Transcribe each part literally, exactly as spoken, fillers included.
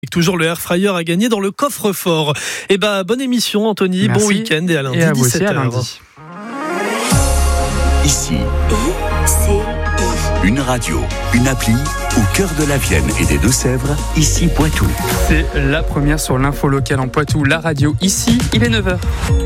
Toujours le air fryer à gagner dans le coffre-fort. Et bah, bonne émission, Anthony. Merci. Bon week-end et à lundi, et à vous dix-sept heures. aussi, à lundi. Ici, une radio, une appli au cœur de la Vienne et des Deux-Sèvres, ici Poitou. C'est la première sur l'info locale en Poitou, la radio ici, il est neuf heures.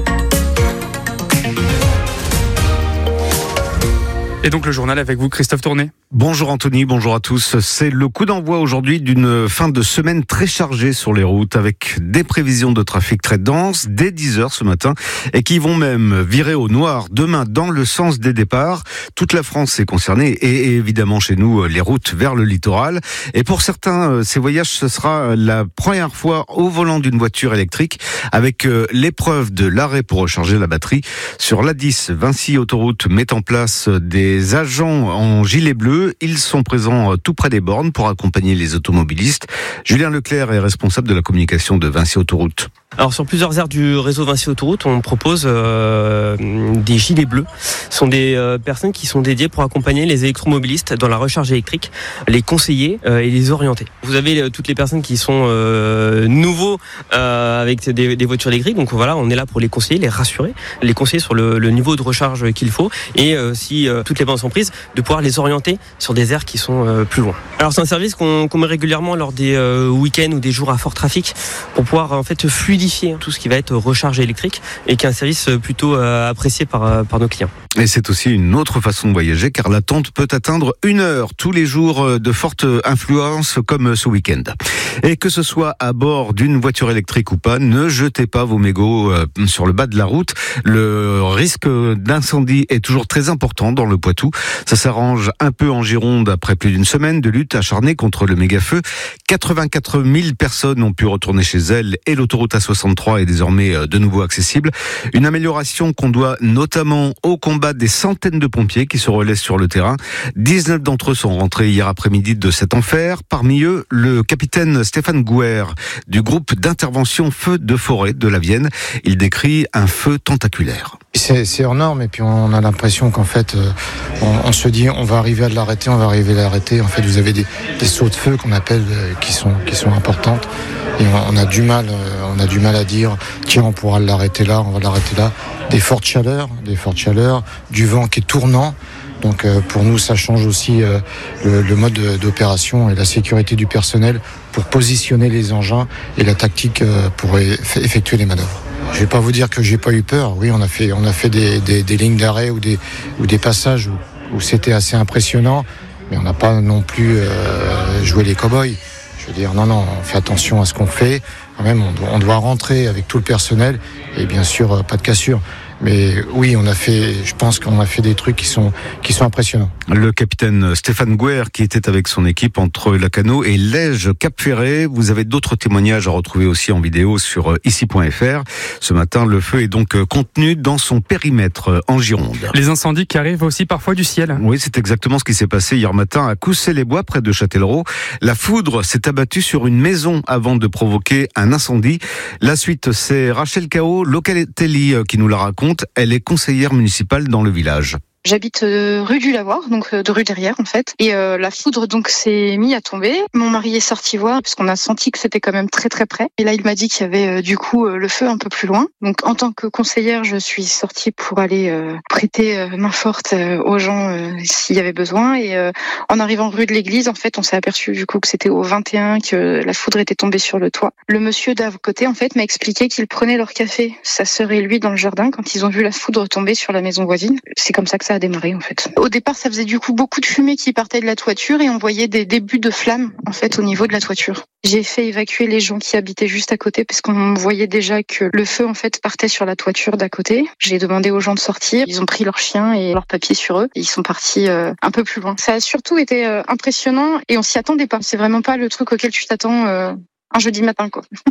Et donc le journal avec vous, Christophe Tourné. Bonjour Anthony, bonjour à tous. C'est le coup d'envoi aujourd'hui d'une fin de semaine très chargée sur les routes avec des prévisions de trafic très denses dès dix heures ce matin et qui vont même virer au noir demain dans le sens des départs. Toute la France est concernée et évidemment chez nous les routes vers le littoral. Et pour certains, ces voyages, ce sera la première fois au volant d'une voiture électrique avec l'épreuve de l'arrêt pour recharger la batterie. Sur l'A dix, Vinci Autoroute met en place des agents en gilet bleu. Ils sont présents tout près des bornes pour accompagner les automobilistes. Julien Leclerc est responsable de la communication de Vinci Autoroute. Alors sur plusieurs aires du réseau Vinci Autoroute, on propose euh, des gilets bleus. Ce sont des euh, personnes qui sont dédiées pour accompagner les électromobilistes dans la recharge électrique, les conseiller euh, et les orienter. Vous avez euh, toutes les personnes qui sont euh, nouveaux euh, avec des, des voitures électriques. Donc voilà, on est là pour les conseiller, les rassurer, les conseiller sur le, le niveau de recharge qu'il faut et euh, si euh, toutes les bornes sont prises, de pouvoir les orienter sur des aires qui sont euh, plus loin. Alors c'est un service qu'on, qu'on met régulièrement lors des euh, week-ends ou des jours à fort trafic pour pouvoir en fait fluidifier tout ce qui va être recharge électrique et qui est un service plutôt euh, apprécié par, par nos clients. Et c'est aussi une autre façon de voyager car l'attente peut atteindre une heure tous les jours de forte influence comme ce week-end. Et que ce soit à bord d'une voiture électrique ou pas, ne jetez pas vos mégots sur le bas de la route. Le risque d'incendie est toujours très important dans le Poitou. Ça s'arrange un peu en Gironde après plus d'une semaine de lutte acharnée contre le méga-feu. quatre-vingt-quatre mille personnes ont pu retourner chez elles et l'autoroute A soixante-trois est désormais de nouveau accessible. Une amélioration qu'on doit notamment au combat des centaines de pompiers qui se relaient sur le terrain. dix-neuf d'entre eux sont rentrés hier après-midi de cet enfer. Parmi eux, le capitaine Stéphane Gouer du groupe d'intervention feu de forêt de la Vienne. Il décrit un feu tentaculaire. C'est, c'est hors norme et puis on a l'impression qu'en fait euh, on, on se dit on va arriver à l'arrêter, on va arriver à l'arrêter. En fait vous avez des, des sauts de feu qu'on appelle euh, qui sont qui sont importantes et on, on a du mal euh, on a du mal à dire tiens on pourra l'arrêter là, on va l'arrêter là. Des fortes chaleurs, des fortes chaleurs, du vent qui est tournant. Donc euh, pour nous ça change aussi euh, le, le mode d'opération et la sécurité du personnel pour positionner les engins et la tactique euh, pour effectuer les manœuvres. Je vais pas vous dire que j'ai pas eu peur. Oui, on a fait, on a fait des, des, des lignes d'arrêt ou des, ou des passages où, où c'était assez impressionnant, mais on n'a pas non plus euh, joué les cow-boys. Je veux dire, non, non, on fait attention à ce qu'on fait. Quand même, on doit, on doit rentrer avec tout le personnel et bien sûr, pas de cassure. Mais oui, on a fait, je pense qu'on a fait des trucs qui sont, qui sont impressionnants. Le capitaine Stéphane Gouer qui était avec son équipe entre Lacanau et Lège Cap Ferré. Vous avez d'autres témoignages à retrouver aussi en vidéo sur ici point f r. Ce matin, le feu est donc contenu dans son périmètre en Gironde. Les incendies qui arrivent aussi parfois du ciel. Oui, c'est exactement ce qui s'est passé hier matin à Coussay-les-Bois près de Châtellerault. La foudre s'est abattue sur une maison avant de provoquer un incendie. La suite, c'est Rachel Cao Locatelli qui nous la raconte. Elle est conseillère municipale dans le village. J'habite euh, rue du Lavoir, donc euh, de rue derrière en fait. Et euh, la foudre donc s'est mise à tomber. Mon mari est sorti voir parce qu'on a senti que c'était quand même très très près. Et là il m'a dit qu'il y avait euh, du coup euh, le feu un peu plus loin. Donc en tant que conseillère, je suis sortie pour aller euh, prêter euh, main forte euh, aux gens euh, s'il y avait besoin. Et euh, en arrivant rue de l'église, en fait, on s'est aperçu du coup que c'était au vingt et un que la foudre était tombée sur le toit. Le monsieur d'à côté en fait m'a expliqué qu'il prenait leur café, sa sœur et lui dans le jardin quand ils ont vu la foudre tomber sur la maison voisine. C'est comme ça que ça a démarré en fait. Au départ, ça faisait du coup beaucoup de fumée qui partait de la toiture et on voyait des débuts de flammes en fait au niveau de la toiture. J'ai fait évacuer les gens qui habitaient juste à côté parce qu'on voyait déjà que le feu en fait partait sur la toiture d'à côté. J'ai demandé aux gens de sortir, ils ont pris leurs chiens et leurs papiers sur eux et ils sont partis euh, un peu plus loin. Ça a surtout été euh, impressionnant et on s'y attendait pas. C'est vraiment pas le truc auquel tu t'attends euh, un jeudi matin quoi.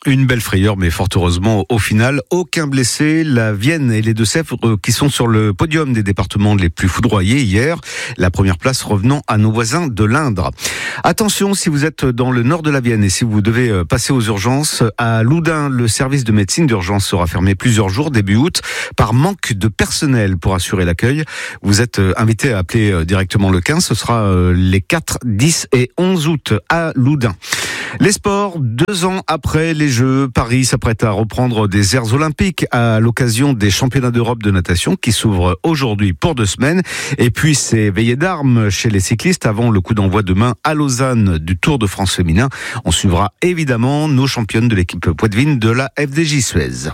Une belle frayeur, mais fort heureusement, au final, aucun blessé. La Vienne et les Deux-Sèvres qui sont sur le podium des départements les plus foudroyés hier. La première place revenant à nos voisins de l'Indre. Attention, si vous êtes dans le nord de la Vienne et si vous devez passer aux urgences, à Loudun, le service de médecine d'urgence sera fermé plusieurs jours début août par manque de personnel pour assurer l'accueil. Vous êtes invité à appeler directement le quinze. Ce sera les quatre, dix et onze août à Loudun. Les sports, deux ans après les Jeux, Paris s'apprête à reprendre des aires olympiques à l'occasion des championnats d'Europe de natation qui s'ouvrent aujourd'hui pour deux semaines. Et puis c'est veillée d'armes chez les cyclistes avant le coup d'envoi demain à Lausanne du Tour de France féminin. On suivra évidemment nos championnes de l'équipe poitevine de la F D J Suez.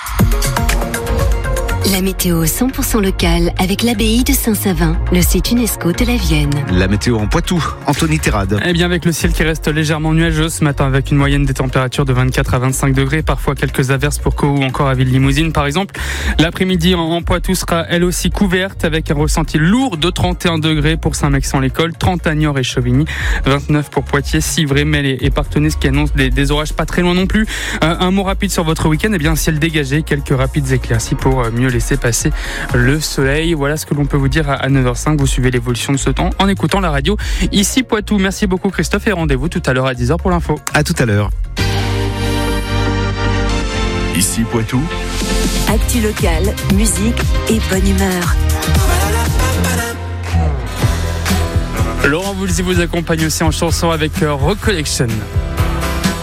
La météo cent pour cent locale avec l'abbaye de Saint-Savin, le site UNESCO de la Vienne. La météo en Poitou, Anthony Terrade. Eh bien, avec le ciel qui reste légèrement nuageux ce matin, avec une moyenne des températures de vingt-quatre à vingt-cinq degrés, parfois quelques averses pour Caux ou encore à Ville-Limousine par exemple. L'après-midi en Poitou sera elle aussi couverte avec un ressenti lourd de trente et un degrés pour Saint-Maixent-l'École, trente à Niort et Chauvigny, vingt-neuf pour Poitiers, Civray, Mel et Parthenay, ce qui annonce des, des orages pas très loin non plus. Euh, un mot rapide sur votre week-end, eh bien ciel dégagé, quelques rapides éclaircies pour mieux laisser passer le soleil. Voilà ce que l'on peut vous dire à neuf heures cinq. Vous suivez l'évolution de ce temps en écoutant la radio ici Poitou. Merci beaucoup Christophe et rendez-vous tout à l'heure à dix heures pour l'info. À tout à l'heure. Ici Poitou. Actu locale, musique et bonne humeur. Laurent Voulzy vous accompagne aussi en chanson avec Recollection.